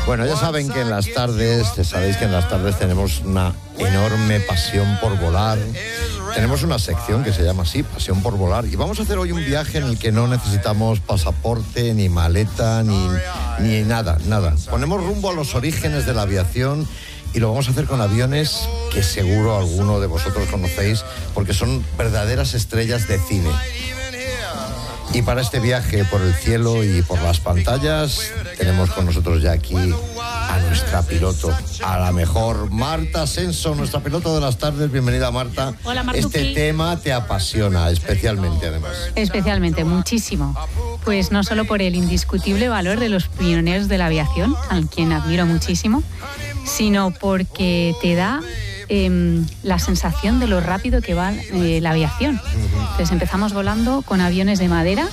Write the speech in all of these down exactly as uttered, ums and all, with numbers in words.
Bueno, ya saben que en las tardes, ya sabéis que en las tardes tenemos una enorme pasión por volar. Tenemos una sección que se llama así, Pasión por Volar, y vamos a hacer hoy un viaje en el que no necesitamos pasaporte, ni maleta, ni, ni nada, nada. Ponemos rumbo a los orígenes de la aviación y lo vamos a hacer con aviones que seguro alguno de vosotros conocéis porque son verdaderas estrellas de cine. Y para este viaje por el cielo y por las pantallas tenemos con nosotros ya aquí a nuestra piloto, a la mejor Marta Ascenso, nuestra piloto de las tardes. Bienvenida, Marta. Hola, Martuki. Este tema te apasiona especialmente, además. Especialmente, muchísimo. Pues no solo por el indiscutible valor de los pioneros de la aviación, a quien admiro muchísimo, sino porque te da eh, la sensación de lo rápido que va eh, la aviación. Entonces empezamos volando con aviones de madera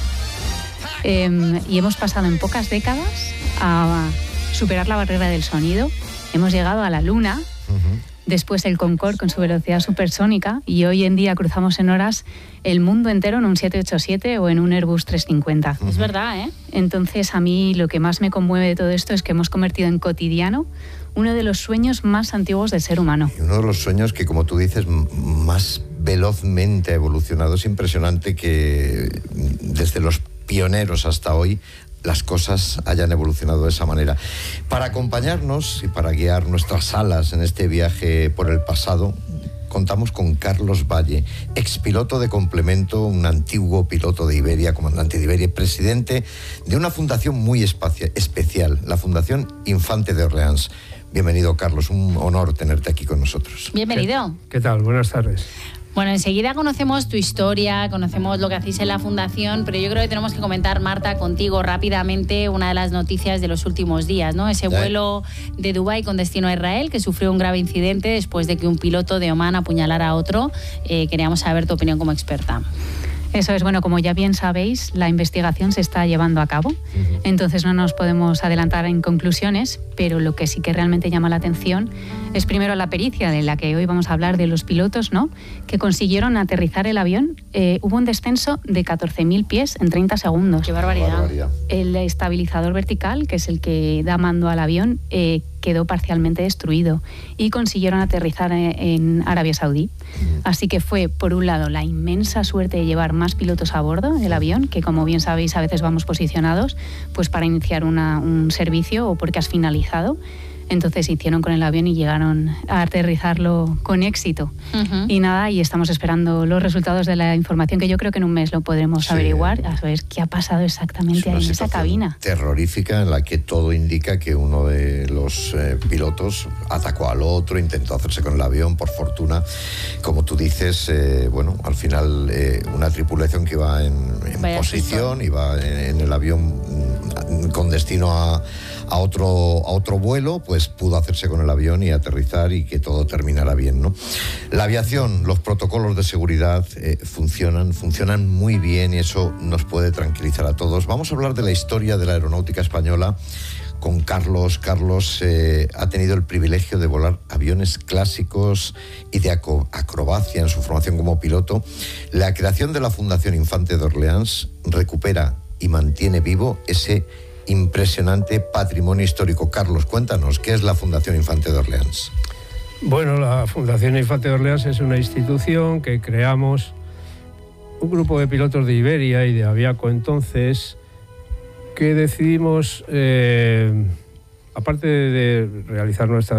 eh, y hemos pasado en pocas décadas a superar la barrera del sonido. Hemos llegado a la Luna, uh-huh. Después el Concorde con su velocidad supersónica, y hoy en día cruzamos en horas el mundo entero en un siete ochenta y siete o en un Airbus trescientos cincuenta. Uh-huh. Es verdad, ¿eh? Entonces a mí lo que más me conmueve de todo esto es que hemos convertido en cotidiano uno de los sueños más antiguos del ser humano. Y uno de los sueños que, como tú dices, más velozmente ha evolucionado. Es impresionante que desde los pioneros hasta hoy las cosas hayan evolucionado de esa manera. Para acompañarnos y para guiar nuestras alas en este viaje por el pasado, contamos con Carlos Valle, expiloto de complemento, un antiguo piloto de Iberia, comandante de Iberia, presidente de una fundación muy espacia, especial, la Fundación Infante de Orleans. Bienvenido, Carlos, un honor tenerte aquí con nosotros. Bienvenido. ¿Qué, qué tal? Buenas tardes. Bueno, enseguida conocemos tu historia, conocemos lo que hacéis en la Fundación, pero yo creo que tenemos que comentar, Marta, contigo rápidamente una de las noticias de los últimos días, ¿no? Ese vuelo de Dubái con destino a Israel que sufrió un grave incidente después de que un piloto de Omán apuñalara a otro. Eh, queríamos saber tu opinión como experta. Eso es, bueno, como ya bien sabéis, la investigación se está llevando a cabo, uh-huh. Entonces no nos podemos adelantar en conclusiones, pero lo que sí que realmente llama la atención es primero la pericia de la que hoy vamos a hablar de los pilotos, ¿no? Que consiguieron aterrizar el avión. Eh, hubo un descenso de catorce mil pies en treinta segundos. ¡Qué barbaridad! barbaridad. El estabilizador vertical, que es el que da mando al avión, eh, quedó parcialmente destruido y consiguieron aterrizar en Arabia Saudí. Así que fue, por un lado, la inmensa suerte de llevar más pilotos a bordo del avión, que como bien sabéis a veces vamos posicionados pues para iniciar una, un servicio o porque has finalizado. Entonces se hicieron con el avión y llegaron a aterrizarlo con éxito. Uh-huh. Y nada, y estamos esperando los resultados de la información, que yo creo que en un mes lo podremos sí. averiguar, a ver qué ha pasado exactamente ahí en esa cabina. Terrorífica, en la que todo indica que uno de los eh, pilotos atacó al otro, intentó hacerse con el avión. Por fortuna, como tú dices, eh, bueno, al final eh, una tripulación que iba en, en posición, iba en, en el avión con destino a, a, otro, a otro vuelo, pues pudo hacerse con el avión y aterrizar y que todo terminara bien, ¿no? La aviación, los protocolos de seguridad eh, funcionan, funcionan muy bien y eso nos puede tranquilizar a todos. Vamos a hablar de la historia de la aeronáutica española con Carlos. Carlos eh, ha tenido el privilegio de volar aviones clásicos y de acrobacia en su formación como piloto. La creación de la Fundación Infante de Orleans recupera y mantiene vivo ese impresionante patrimonio histórico. Carlos, cuéntanos, ¿qué es la Fundación Infante de Orleans? Bueno, la Fundación Infante de Orleans es una institución que creamos un grupo de pilotos de Iberia y de Aviaco entonces, que decidimos, eh, aparte de realizar nuestra